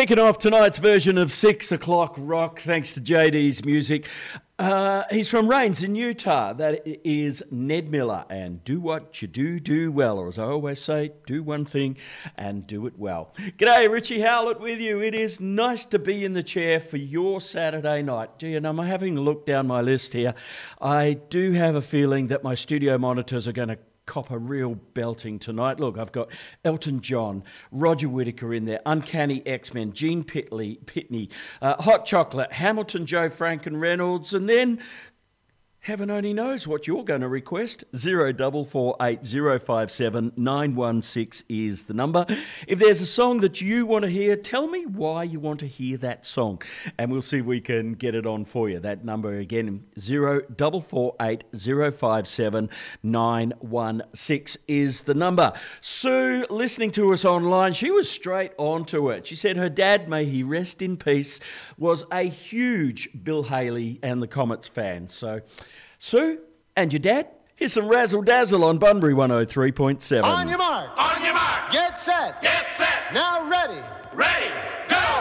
Kicking off tonight's version of 6 o'clock rock, thanks to JD's music. He's from Rains in Utah. That is Ned Miller. And do what you do well. Or as I always say, do one thing and do it well. G'day, Richie Howlett with you. It is nice to be in the chair for your Saturday night. Gee, and I'm having a look down my list here. I do have a feeling that my studio monitors are going to cop a real belting tonight. Look, I've got Elton John, Roger Whittaker in there, Uncanny X-Men, Gene Pitney, Hot Chocolate, Hamilton, Joe Frank and Reynolds, and then heaven only knows what you're going to request. 0448057916 is the number. If there's a song that you want to hear, tell me why you want to hear that song, and we'll see if we can get it on for you. That number again, 0448057916 is the number. Sue, listening to us online, she was straight on to it. She said her dad, may he rest in peace, was a huge Bill Haley and the Comets fan. So Sue, and your dad, here's some Razzle Dazzle on Bunbury 103.7. On your mark. On your mark. Get set. Get set. Now ready. Ready. Go.